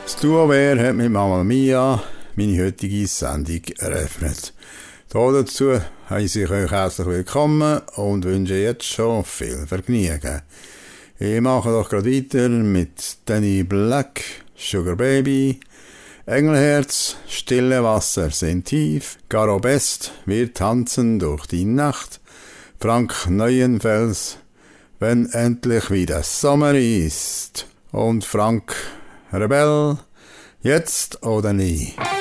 Das Duo Wer hat mit Mamma Mia meine heutige Sendung eröffnet. Dazu heiße ich euch herzlich willkommen und wünsche jetzt schon viel Vergnügen. Ich mache doch gerade weiter mit Danny Black, Sugar Baby, Engelherz, Stille Wasser sind tief, Garo Best, wir tanzen durch die Nacht, Frank Neuenfels, wenn endlich wieder Sommer ist, und Frank Rebell, jetzt oder nie.